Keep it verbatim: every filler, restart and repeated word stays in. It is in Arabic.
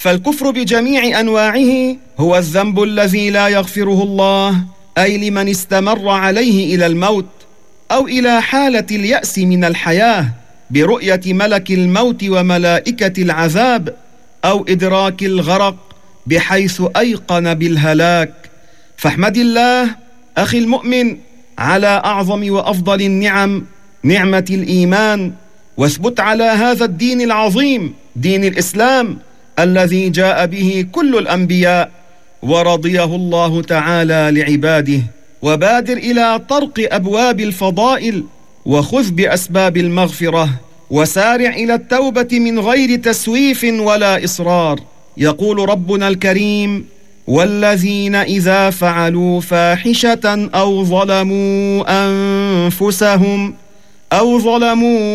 فالكفر بجميع أنواعه هو الذنب الذي لا يغفره الله، أي لمن استمر عليه إلى الموت أو إلى حالة اليأس من الحياة برؤية ملك الموت وملائكة العذاب، أو إدراك الغرق بحيث أيقن بالهلاك. فاحمد الله أخي المؤمن على أعظم وأفضل النعم، نعمة الإيمان، واثبت على هذا الدين العظيم، دين الإسلام الذي جاء به كل الأنبياء ورضيه الله تعالى لعباده. وبادر إلى طرق أبواب الفضائل، وخذ بأسباب المغفرة، وسارع إلى التوبة من غير تسويف ولا إصرار. يقول ربنا الكريم: والذين إذا فعلوا فاحشة أو ظلموا أنفسهم أو ظلموا